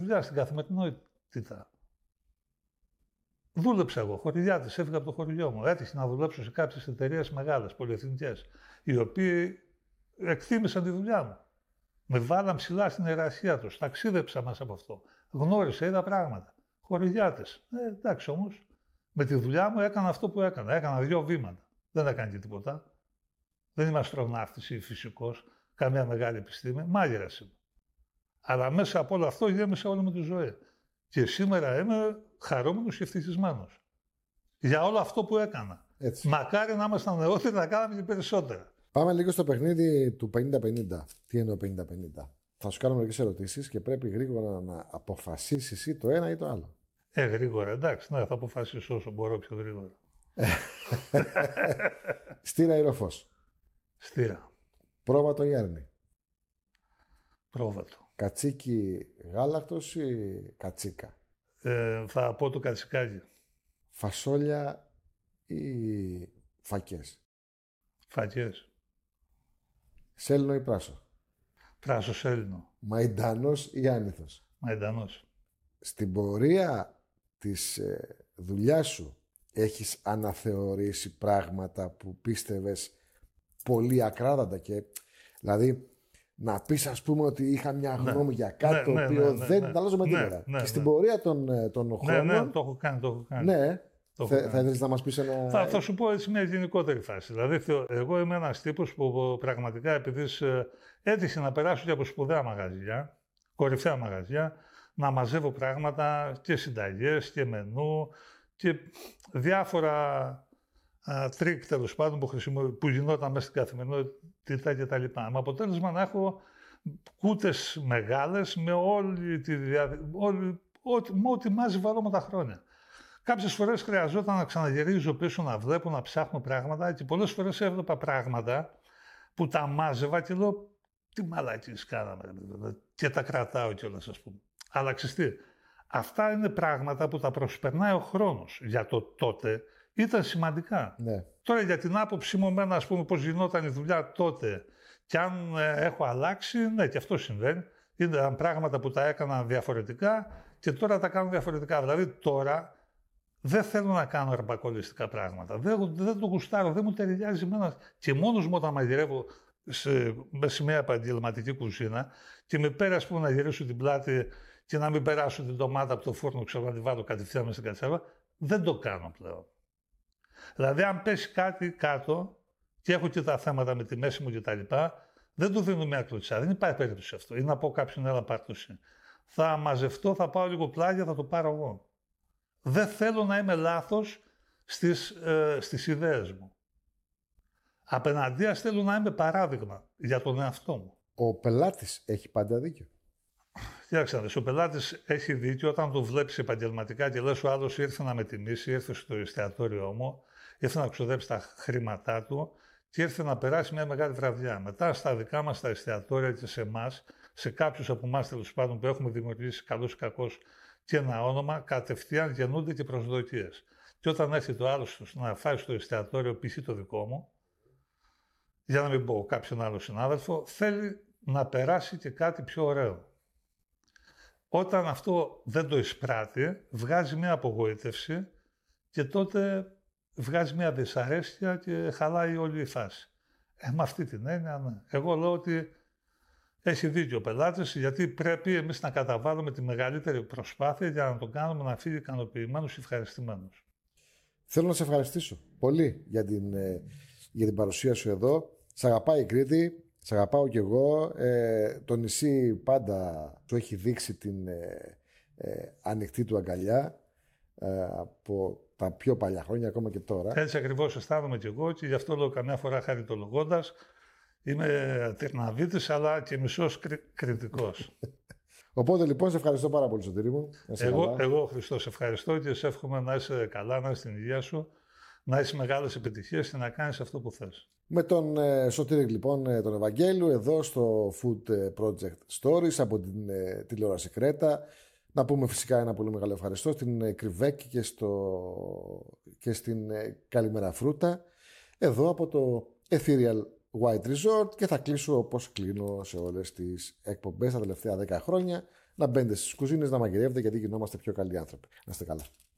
δουλειά στην καθημερινότητα. Δούλεψα εγώ, χωριλιάτης, έφυγα από το χωριό μου. Έτυχε να δουλέψω σε κάποιες εταιρείες μεγάλες, πολυεθνικές, οι οποίοι εκτίμησαν τη δουλειά μου. Με βάλαν ψηλά στην ιεραρχία τους. Ταξίδεψα μέσα από αυτό. Γνώρισα, είδα πράγματα. Χωριλιάτες. Εντάξει όμως, με τη δουλειά μου έκανα αυτό που έκανα. Έκανα 2 βήματα. Δεν έκανα και τίποτα. Δεν είμαι αστροναύτης ή φυσικός, καμία μεγάλη επιστήμη. Μάγειρας είμαι. Αλλά μέσα από όλο αυτό γέμισα όλη μου τη ζωή. Και σήμερα είμαι χαρούμενος και ευτυχισμένος. Για όλο αυτό που έκανα. Έτσι. Μακάρι να ήμασταν νεότεροι να κάναμε και περισσότερα. Πάμε λίγο στο παιχνίδι του 50-50. Τι εννοώ 50-50? Θα σου κάνω μερικές ερωτήσεις και πρέπει γρήγορα να αποφασίσεις ή το ένα ή το άλλο. Γρήγορα, εντάξει, ναι, θα αποφασίσω όσο μπορώ πιο γρήγορα. Στήρα ή Ροφός? Στήρα. Πρόβατο ή Άρνη? Πρόβατο. Κατσίκι γάλακτος ή κατσίκα? Θα πω το κατσικάκι. Φασόλια ή φακές? Φακές. Σέλινο ή πράσο? Πράσο σέλινο. Μαϊντανός ή άνηθος? Μαϊντανός. Στην πορεία της δουλειάς σου έχεις αναθεωρήσει πράγματα που πίστευες πολύ ακράδαντα και δηλαδή να πεις ας πούμε ότι είχα μια γνώμη για κάτι το οποίο δεν αλλάζω με τίποτα. Και στην πορεία των χρόνων... Ναι, το έχω κάνει. Ναι, θα ήθελες να μας πεις ένα... Θα σου πω έτσι μια γενικότερη φάση. Δηλαδή, εγώ είμαι ένας τύπος που πραγματικά επειδή έτυχε να περάσω και από σπουδαία μαγαζιά, κορυφαία μαγαζιά, να μαζεύω πράγματα και συνταγές και μενού και διάφορα τρίκ τέλος πάντων που γινόταν μέσα στην καθημερινότητα κτλ. Με αποτέλεσμα να έχω κούτες μεγάλες με όλη τη ό,τι μάζευα όλο με τα χρόνια. Κάποιες φορές χρειαζόταν να ξαναγυρίζω πίσω, να βλέπω, να ψάχνω πράγματα και πολλές φορές έβλεπα πράγματα που τα μάζευα και λέω τι μαλακίες κάναμε και τα κρατάω κιόλας ας πούμε. Αλλά ξέρεις τι, αυτά είναι πράγματα που τα προσπερνάει ο χρόνος. Για το τότε ήταν σημαντικά. Ναι. Τώρα για την άποψή μου εμένα ας πούμε πώς γινόταν η δουλειά τότε και αν έχω αλλάξει, ναι και αυτό συμβαίνει. Ήταν πράγματα που τα έκανα διαφορετικά και τώρα τα κάνω διαφορετικά. Δηλαδή τώρα δεν θέλω να κάνω αρπακολιστικά πράγματα. Δεν το γουστάρω, δεν μου ταιριάζει εμένα. Και μόνος μου όταν μαγειρεύω σε μια επαγγελματική κουζίνα και με πέρα ας πούμε να γυρίσω την πλάτη και να μην περάσω την ντομάτα από το φούρνο, ξέρω να τη βάλω κατευθείαν μέσα στην κατσάβα, δεν το κάνω πλέον. Δηλαδή αν πέσει κάτι κάτω και έχω και τα θέματα με τη μέση μου κτλ., δεν του δίνω μια κλωτσιά. Δεν υπάρχει περίπτωση αυτό. Ή να πω κάποιον έλα πάρ' το εσύ. Θα μαζευτώ, θα πάω λίγο πλάγια, θα το πάρω εγώ. Δεν θέλω να είμαι λάθος στις ιδέες μου. Απέναντίας θέλω να είμαι παράδειγμα για τον εαυτό μου. Ο πελάτης έχει πάντα δίκιο. Κοιτάξτε, ο πελάτης έχει δίκιο όταν το βλέπεις επαγγελματικά και λες ο άλλος ήρθε να με τιμήσει, ήρθε στο εστιατόριό μου, ήρθε να ξοδέψει τα χρήματά του και ήρθε να περάσει μια μεγάλη βραδιά. Μετά στα δικά μας τα εστιατόρια και σε εμάς, σε κάποιους από εμάς τέλος πάντων που έχουμε δημιουργήσει καλώς ή κακώς και ένα όνομα, κατευθείαν γεννούνται και προσδοκίες. Και όταν έρθει το άλλο να φάει στο εστιατόριο, π.χ. το δικό μου, για να μην πω κάποιον άλλο συνάδελφο, θέλει να περάσει και κάτι πιο ωραίο. Όταν αυτό δεν το εισπράττει, βγάζει μια απογοήτευση και τότε βγάζει μια δυσαρέσκεια και χαλάει όλη η φάση. Με αυτή την έννοια, ναι. Εγώ λέω ότι έχει δίκιο ο πελάτης, γιατί πρέπει εμείς να καταβάλουμε τη μεγαλύτερη προσπάθεια για να τον κάνουμε να φύγει ικανοποιημένος και ευχαριστημένος. Θέλω να σε ευχαριστήσω πολύ για την παρουσία σου εδώ. Σ' αγαπάει η Κρήτη, σ' αγαπάω κι εγώ. Το νησί πάντα του έχει δείξει την ανοιχτή του αγκαλιά από τα πιο παλιά χρόνια, ακόμα και τώρα. Έτσι ακριβώς αισθάνομαι κι εγώ και γι' αυτό λέω καμιά φορά χαριτολογώντας. Είμαι Τερναβίτης αλλά και μισός κριτικός. Οπότε λοιπόν σε ευχαριστώ πάρα πολύ, Σωτήρη μου. Εγώ Χριστό σε ευχαριστώ και σε εύχομαι να είσαι καλά, να είσαι στην υγεία σου, να έχεις μεγάλες επιτυχίες και να κάνεις αυτό που θες. Με τον Σωτήρη λοιπόν τον Ευαγγέλου εδώ στο Food Project Stories από την τηλεόραση Κρέτα. Να πούμε φυσικά ένα πολύ μεγάλο ευχαριστώ στην Κρυβέκη και στην Καλημέρα Φρούτα εδώ από το Ethereal White Resort και θα κλείσω όπως κλείνω σε όλες τις εκπομπές τα τελευταία 10 χρόνια να μπαίνετε στις κουζίνες, να μαγειρεύετε, γιατί γινόμαστε πιο καλοί άνθρωποι. Να είστε καλά.